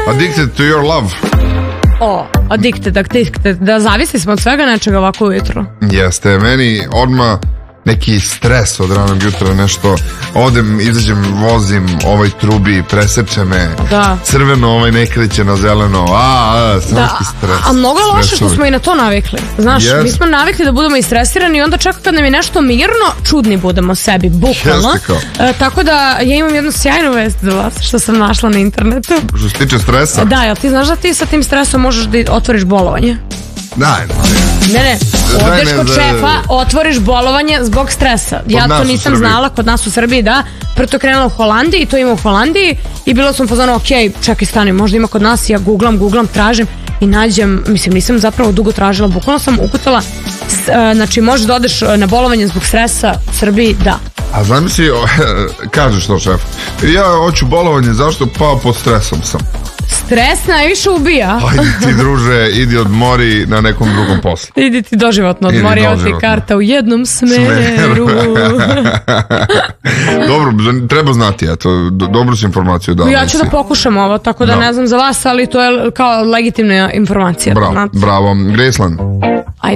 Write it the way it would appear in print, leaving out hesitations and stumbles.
Addicted to your love. Addicted, da zavisli smo od svega nečega ovako ujutro. Jeste, meni odmah neki stres od ranog jutra, nešto odem, izađem, vozim, trubi, preseče me, crveno, ne kreće na zeleno, sanski stres. A mnogo je loše što smo i na to navikli. Znaš, mi smo navikli da budemo istresirani i onda čak kad nam je nešto mirno, čudni budemo sebi, bukvalno. Tako da ja imam jednu sjajnu vest za vas što sam našla na internetu. Što se tiče stresa? Da, jel ti znaš da ti sa tim stresom možeš da otvoriš bolovanje? Ne, odeš kod šefa, otvoriš bolovanje zbog stresa. Ja to nisam znala, kod nas u Srbiji, da. Prvo to krenula u Holandiji, to ima u Holandiji i bilo sam pozvano, čekaj, stani, možda ima kod nas, ja googlam, tražim i nađem, mislim, nisam zapravo dugo tražila, bukvalno sam ukucala, znači možeš da odeš na bolovanje zbog stresa u Srbiji, da. A znam si, kažeš to šef, ja hoću bolovanje, zašto? Pa pod stresom sam. Stres najviše ubija. Ajde ti druže, idi odmori na nekom drugom poslu. Idi ti doživotno odmori, evo ti karta u jednom smeru. Dobro, treba znati, eto, dobru si informaciju dala. Ja ću da pokušam ovo, tako da ne znam za vas, ali to je kao legitimna informacija. Bravo, Graceland.